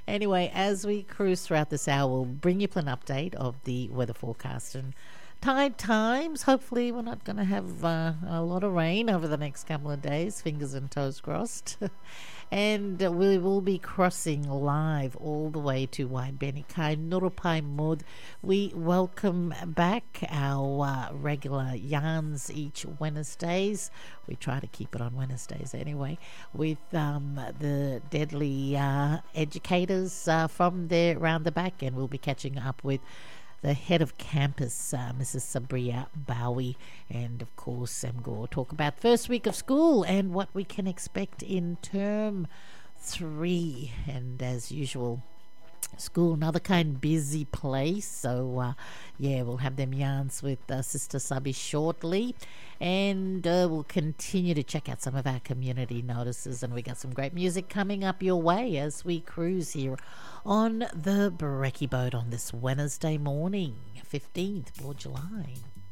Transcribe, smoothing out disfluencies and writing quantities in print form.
Anyway, as we cruise throughout this hour, we'll bring you an update of the weather forecast and tide times. Hopefully, we're not going to have a lot of rain over the next couple of days. Fingers and toes crossed. And we will be crossing live all the way to Waibenika, Nurupai Mud. We welcome back our regular yarns each Wednesdays. We try to keep it on Wednesdays anyway, with the deadly educators from there around the back, and we'll be catching up with the head of campus, Mrs. Sabria Bowie, and of course Semgor talk about first week of school and what we can expect in term 3. And as usual, school another kind busy place, so we'll have them yarns with Sister Sabi shortly, and we'll continue to check out some of our community notices, and we got some great music coming up your way as we cruise here on the Brekkie Boat on this Wednesday morning, 15th of July.